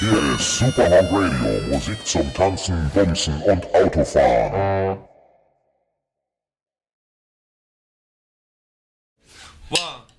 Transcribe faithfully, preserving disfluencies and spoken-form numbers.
Hier ist Superhawk Radio, Musik zum Tanzen, Bumsen und Autofahren. One,